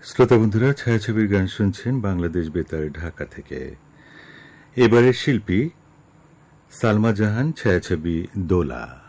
শ্রোতা বন্ধুরা, ছায়াছবির গান শুনছেন বাংলাদেশ বেতার ঢাকা থেকে। এবারের শিল্পী সালমা জাহান, ছায়াছবি দোলা।